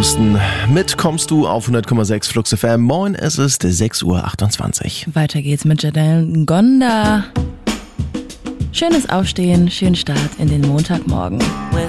Houston mit Kommst du auf 100,6 Flux FM. Moin, es ist 6:28 Uhr. Weiter geht's mit Janelle Ngonda. Schönes Aufstehen, schönen Start in den Montagmorgen.